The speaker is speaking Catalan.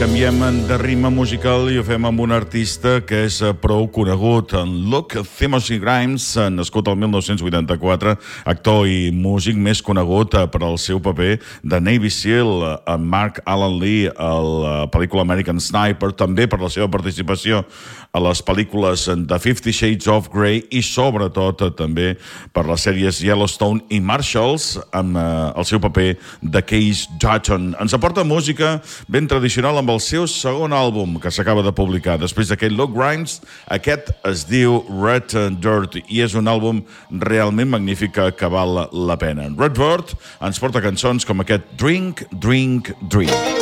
canviem de ritme musical i ho fem amb un artista que és prou conegut, en Luke Timothy Grimes, nascut el 1984, actor i músic més conegut per al seu paper de Navy SEAL, en Mark Allen Lee, a la pel·lícula American Sniper, també per la seva participació a les pel·lícules de 50 Shades of Grey i sobretot també per les sèries Yellowstone i Marshalls, amb el seu paper de Case Dutton. Ens aporta música ben tradicional amb el seu segon àlbum que s'acaba de publicar després d'aquest Luke Grimes. Aquest es diu Red Dirt i és un àlbum realment magnífic que val la pena. Red Dirt ens porta cançons com aquest Drink, Drink, Drink.